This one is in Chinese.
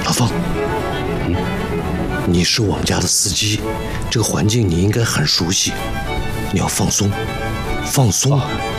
老方，你是我们家的司机，这个环境你应该很熟悉，你要放松，放松。